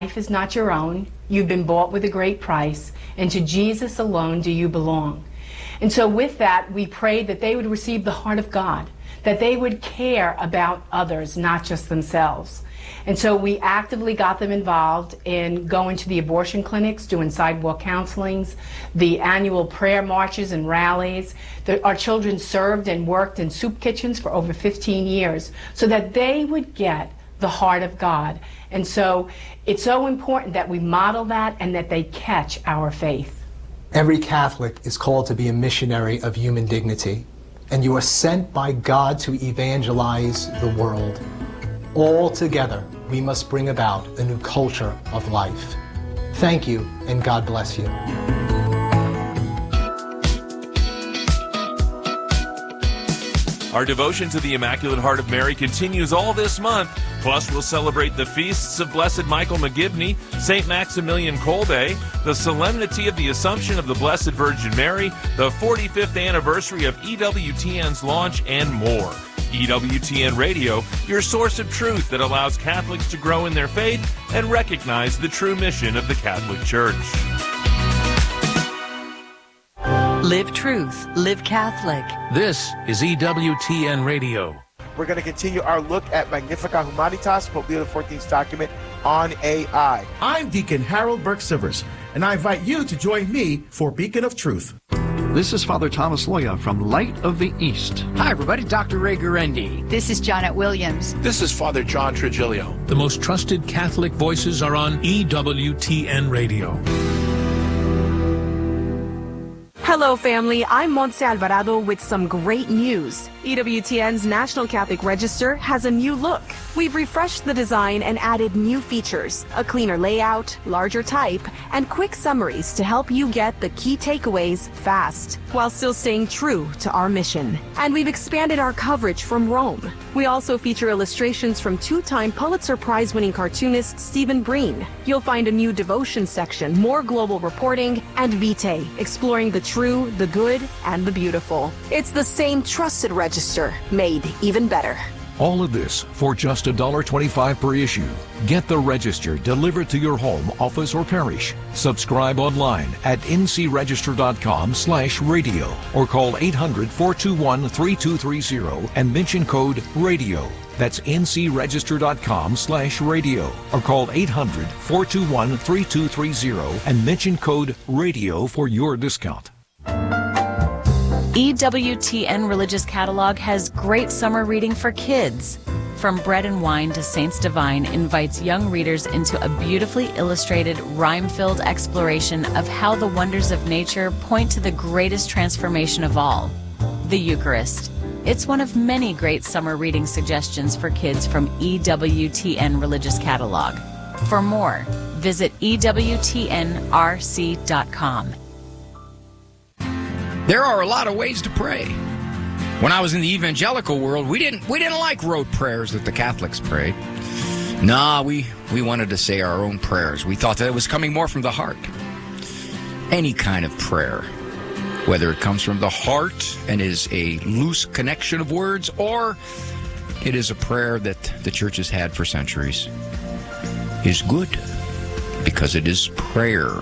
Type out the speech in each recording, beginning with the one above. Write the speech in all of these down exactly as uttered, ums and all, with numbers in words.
Life is not your own. You've been bought with a great price, and to Jesus alone do you belong. And so with that, we prayed that they would receive the heart of God, that they would care about others, not just themselves. And so we actively got them involved in going to the abortion clinics, doing sidewalk counselings, the annual prayer marches and rallies. The, our children served and worked in soup kitchens for over fifteen years so that they would get the heart of God. And so it's so important that we model that and that they catch our faith. Every Catholic is called to be a missionary of human dignity, and you are sent by God to evangelize the world. All together, we must bring about a new culture of life. Thank you, and God bless you. Our devotion to the Immaculate Heart of Mary continues all this month. Plus, we'll celebrate the feasts of Blessed Michael McGivney, Saint Maximilian Kolbe, the Solemnity of the Assumption of the Blessed Virgin Mary, the forty-fifth anniversary of E W T N's launch, and more. E W T N Radio, your source of truth that allows Catholics to grow in their faith and recognize the true mission of the Catholic Church. Live truth, live Catholic. This is E W T N Radio. We're going to continue our look at Magnificat Humanitas, Pope Leo the fourteenth's document on A I. I'm Deacon Harold Burke-Sivers, and I invite you to join me for Beacon of Truth. This is Father Thomas Loya from Light of the East. Hi, everybody. Doctor Ray Gurendi. This is Janet Williams. This is Father John Trigilio. The most trusted Catholic voices are on E W T N Radio. Hello, family. I'm Montse Alvarado with some great news. E W T N's National Catholic Register has a new look. We've refreshed the design and added new features, a cleaner layout, larger type, and quick summaries to help you get the key takeaways fast, while still staying true to our mission. And we've expanded our coverage from Rome. We also feature illustrations from two-time Pulitzer Prize-winning cartoonist Stephen Breen. You'll find a new devotion section, more global reporting, and Vitae, exploring the true, the good, and the beautiful. It's the same trusted register, made even better. All of this for just one dollar twenty-five per issue. Get the register delivered to your home, office, or parish. Subscribe online at ncregister.com slash radio or call eight hundred, four two one, three two three zero and mention code RADIO. That's ncregister.com slash radio or call eight hundred, four two one, three two three zero and mention code RADIO for your discount. E W T N Religious Catalog has great summer reading for kids. From Bread and Wine to Saints Divine invites young readers into a beautifully illustrated, rhyme-filled exploration of how the wonders of nature point to the greatest transformation of all, the Eucharist. It's one of many great summer reading suggestions for kids from E W T N Religious Catalog. For more, visit E W T N R C dot com. There are a lot of ways to pray. When I was in the evangelical world, we didn't we didn't like rote prayers that the Catholics prayed. Nah, we, we wanted to say our own prayers. We thought that it was coming more from the heart. Any kind of prayer, whether it comes from the heart and is a loose connection of words, or it is a prayer that the church has had for centuries, is good because it is prayer.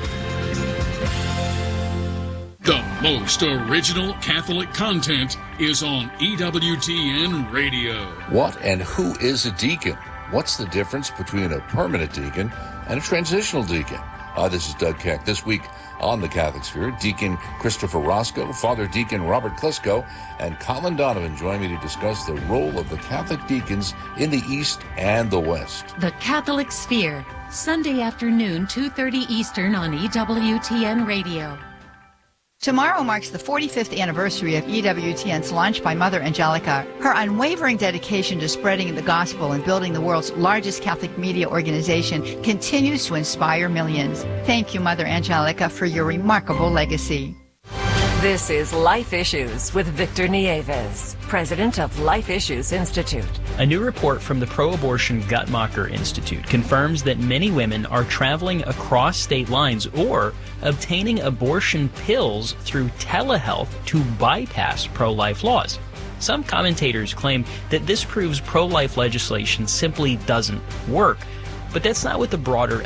The most original Catholic content is on E W T N Radio. What and who is a deacon? What's the difference between a permanent deacon and a transitional deacon? Uh, this is Doug Keck. This week on the Catholic Sphere, Deacon Christopher Roscoe, Father Deacon Robert Klisko, and Colin Donovan join me to discuss the role of the Catholic deacons in the East and the West. The Catholic Sphere, Sunday afternoon, two thirty Eastern on E W T N Radio. Tomorrow marks the forty-fifth anniversary of E W T N's launch by Mother Angelica. Her unwavering dedication to spreading the gospel and building the world's largest Catholic media organization continues to inspire millions. Thank you, Mother Angelica, for your remarkable legacy. This is Life Issues with Victor Nieves, president of Life Issues Institute. A new report from the pro-abortion Guttmacher Institute confirms that many women are traveling across state lines or obtaining abortion pills through telehealth to bypass pro-life laws. Some commentators claim that this proves pro-life legislation simply doesn't work. But that's not what the broader